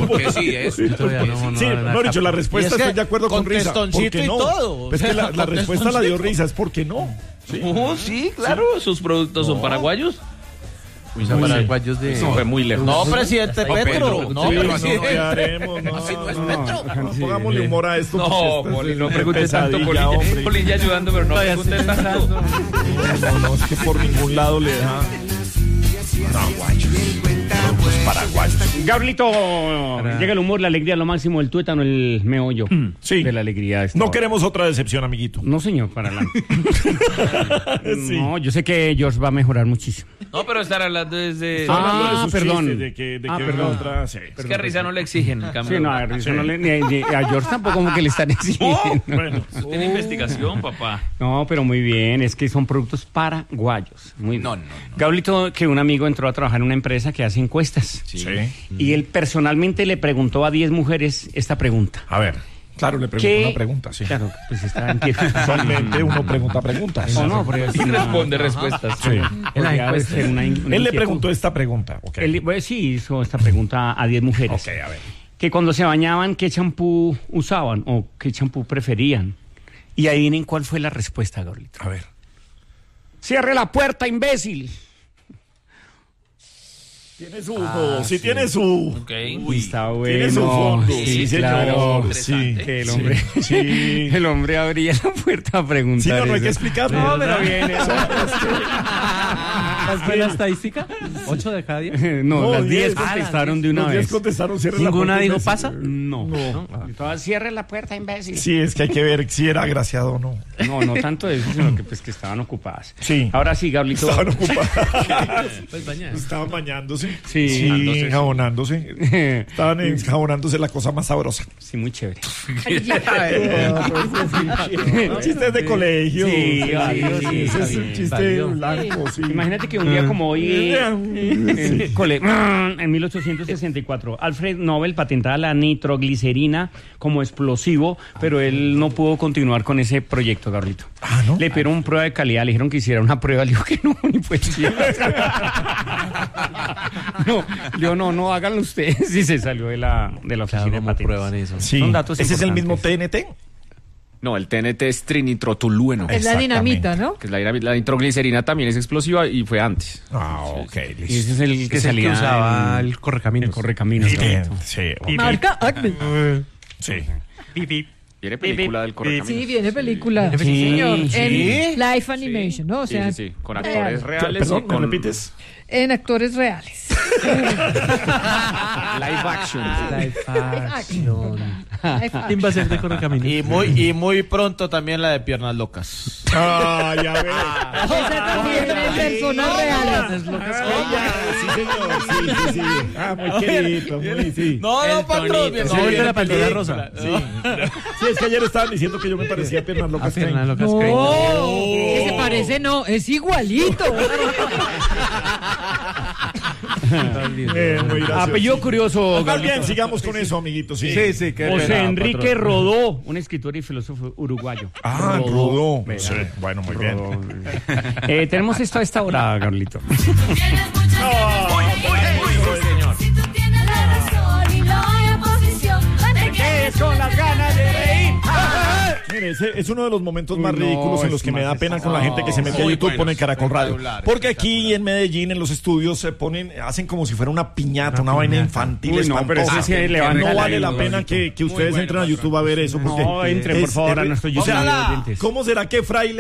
porque sí es. Sí, no, dicho, la respuesta estoy de acuerdo con Risa. ¿Por qué no? Todo. Es que la respuesta la dio Risa, es porque no. Sí, sí, claro, sus productos son paraguayos. Son paraguayos de... Eso fue muy lejos. No, presidente Petro. No, presidente. ¿Qué haremos? No, Así no es Petro. No pongámosle humor a esto. No, Poli, no pregunte tanto, Poli ya ayudando, pero no pregunte tanto. No, es que por ningún lado le da. Productos paraguayos. Gabrielito, llega el humor, la alegría, lo máximo, el tuétano, el meollo Sí. de la alegría. No queremos otra decepción, amiguito. No, señor, para adelante. Sí. No, yo sé que George va a mejorar muchísimo. No, pero estar hablando desde... Hablando de sus perdón. chistes, de que Perdón. venga otra. Sí. Es que a Risa no le exigen, en cambio. Sí, no, a Risa no le, ni a George tampoco como que le están exigiendo. Bueno. Eso tiene investigación, papá. No, pero muy bien, es que son productos paraguayos. Muy bien. No. Gabrielito, que un amigo entró a trabajar en una empresa que hace encuestas. Sí. Y él personalmente le preguntó a 10 mujeres esta pregunta. A ver. Claro, le pregunto una pregunta, sí. Claro, pues está en tiempo. Usualmente uno pregunta preguntas. O no, pero Y responde respuestas. Sí. Podría ser una Él le inquietud. preguntó esta pregunta. Okay. Él, pues, sí, hizo esta pregunta a 10 mujeres. Ok, a ver. Que cuando se bañaban, ¿qué champú usaban o qué champú preferían? Y adivinen cuál fue la respuesta, Gabrielito. A ver. ¡Cierre la puerta, imbécil! Tiene su... sí, tiene su... Ok. Está bueno. Tiene su fondo. Sí, señor. claro. Sí. Que el hombre, Sí. el hombre abría la puerta a preguntar. Sí, no hay eso. que explicar. No, pero bien. ¿Cuál fue la estadística? ¿8 de cada 10? No, las 10 10. contestaron de una Los 10 vez. contestaron, cierre la ¿Ninguna puerta, dijo imbécil. pasa? No. Todas, cierre la puerta, imbécil. Sí, es que hay que ver si era agraciado o no. No tanto eso, sino que pues que estaban ocupadas. Sí. Ahora sí, Gabrielito. Estaban ocupados. Pues bañar. Estaban bañándose. Sí. Enjabonándose. Estaban enjabonándose, la cosa más sabrosa. Sí, muy chévere. Chistes de colegio. Sí, válido, sí, Ese está es un bien. chiste Válido. blanco, sí. Imagínate que un día como hoy, en 1864, Alfred Nobel patentaba la nitroglicerina como explosivo, pero él no pudo continuar con ese proyecto, Gabrielito. Ah, ¿no? Le pidieron prueba de calidad, le dijeron que hiciera una prueba, le dijo que no, ni pues sí. No, háganlo ustedes. Y se salió de la oficina de ¿Cómo patentes. prueban eso? Sí. Son datos ¿Ese es el mismo importantes. TNT? No, el TNT es trinitrotolueno. Es la dinamita, ¿no? Que es la nitroglicerina también es explosiva y fue antes. Ah, ok. Y ese es el que Es el salía que usaba en el correcaminos. el correcaminos. Bien, Gabrielito. sí. Marca Acme. Sí. ¿Tiene película del correcaminos? Sí, viene película. Sí, señor. sí. En live animation, ¿no? O sea, Sí. Con actores real. reales. Perdón, y ¿me con repites? En actores reales. live action. Live action. Live action. ¿Quién va a ser de correcaminos? Y muy pronto también la de Piernas Locas. Ah, ya ves. Esa también es personas reales. Sí, señor. Sí. Ah, muy querido, muy, sí. No, patrón. Ese es de la Pantera Rosa. Sí, es que ayer estaban diciendo que yo me parecía a Piernas Locas. Piernas Locas. No, que se parece, no, es igualito. Muy gracioso. Apellido curioso, Más Gabrielito. bien, sigamos con eso, amiguitos. Sí. José Enrique Rodó, un escritor y filósofo uruguayo. Ah, Rodó. Vea. Sí, bueno, muy bien. Rodó. Tenemos esto a esta hora, Gabrielito. Si tú tienes la razón y no hay oposición, no te quedes con las ganas de reír. Mire, ese es uno de los momentos más No, ridículos en los es que me da más pena con la gente que se mete a Muy YouTube, bueno, pone Caracol Radio. espectacular, Porque aquí en Medellín, en los estudios, se ponen, hacen como si fuera una piñata, una vaina infantil. Uy, no, pero espantosa. ese sí levanta no la vale la vida, pena que ustedes bueno, entren a YouTube a ver eso. Porque No, entre, por favor, a nuestro o YouTube sea, de oyentes. ¿cómo será que Fraile